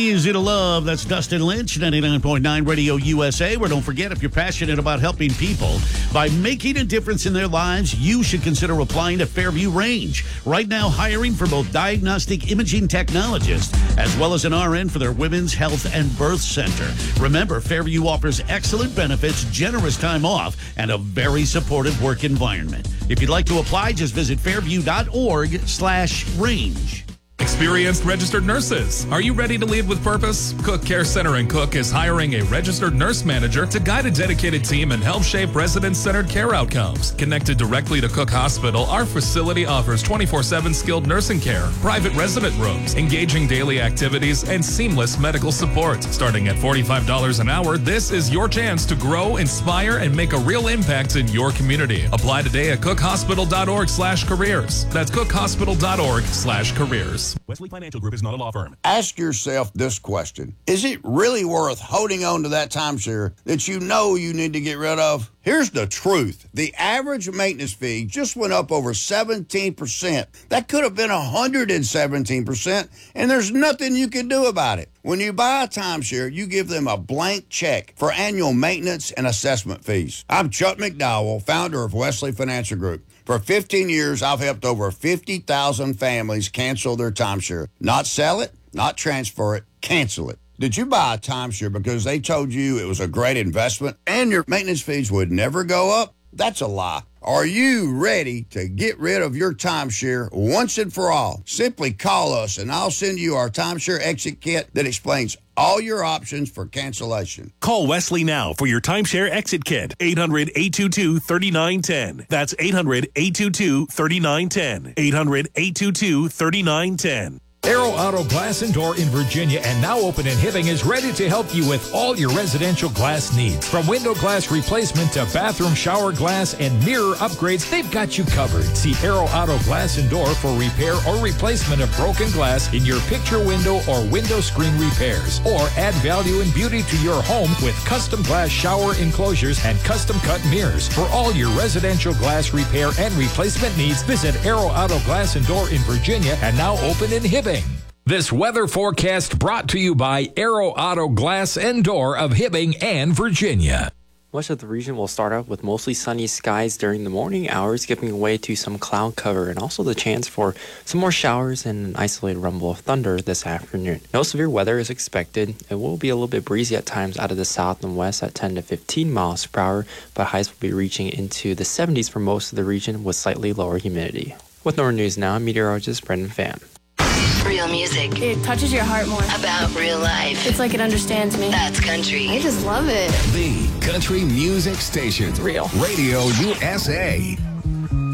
Easy to Love. That's Dustin Lynch, 99.9 Radio USA, where don't forget, if you're passionate about helping people by making a difference in their lives, you should consider applying to Fairview Range. Right now, hiring for both diagnostic imaging technologists as well as an RN for their Women's Health and Birth Center. Remember, Fairview offers excellent benefits, generous time off, and a very supportive work environment. If you'd like to apply, just visit fairview.org/range. Experienced registered nurses. Are you ready to lead with purpose? Cook Care Center in Cook is hiring a registered nurse manager to guide a dedicated team and help shape resident-centered care outcomes. Connected directly to Cook Hospital, our facility offers 24/7 skilled nursing care, private resident rooms, engaging daily activities, and seamless medical support. Starting at $45 an hour, this is your chance to grow, inspire, and make a real impact in your community. Apply today at cookhospital.org/careers. That's cookhospital.org/careers. Wesley Financial Group is not a law firm. Ask yourself this question. Is it really worth holding on to that timeshare that you know you need to get rid of? Here's the truth. The average maintenance fee just went up over 17%. That could have been 117%, and there's nothing you can do about it. When you buy a timeshare, you give them a blank check for annual maintenance and assessment fees. I'm Chuck McDowell, founder of Wesley Financial Group. For 15 years, I've helped over 50,000 families cancel their timeshare. Not sell it, not transfer it, cancel it. Did you buy a timeshare because they told you it was a great investment and your maintenance fees would never go up? That's a lie. Are you ready to get rid of your timeshare once and for all? Simply call us and I'll send you our timeshare exit kit that explains all your options for cancellation. Call Wesley now for your timeshare exit kit. 800-822-3910. That's 800-822-3910. 800-822-3910. Arrow Auto Glass and Door in Virginia and now open in Hibbing is ready to help you with all your residential glass needs. From window glass replacement to bathroom shower glass and mirror upgrades, they've got you covered. See Arrow Auto Glass and Door for repair or replacement of broken glass in your picture window or window screen repairs. Or add value and beauty to your home with custom glass shower enclosures and custom cut mirrors. For all your residential glass repair and replacement needs, visit Arrow Auto Glass and Door in Virginia and now open in Hibbing. This weather forecast brought to you by Arrow Auto Glass and Door of Hibbing and Virginia. Much of the region will start out with mostly sunny skies during the morning hours, giving way to some cloud cover and also the chance for some more showers and an isolated rumble of thunder this afternoon. No severe weather is expected. It will be a little bit breezy at times out of the south and west at 10 to 15 miles per hour, but highs will be reaching into the 70s for most of the region with slightly lower humidity. With Northern News Now, I'm meteorologist Brendan Pham. Real music. It touches your heart more. About real life. It's like it understands me. That's country. I just love it. The Country Music Station. It's real. Radio USA.